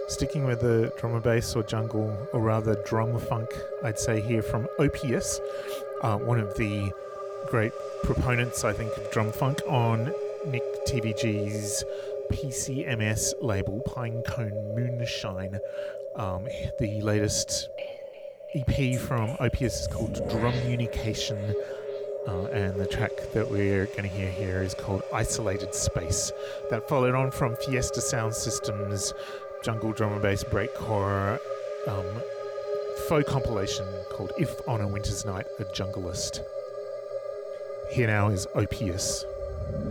Sticking with the drum and bass or jungle, or rather drum funk, I'd say here from Opius, one of the great proponents, I think, of drum funk on Nick TVG's PCMS label, Pinecone Moonshine. The latest EP from Opius is called Drummunication, and the track that we're going to hear here is called Isolated Space. That followed on from Fiesta Sound System's jungle drum and bass breakcore faux compilation called If on a Winter's Night a Junglist. Here now is Opius.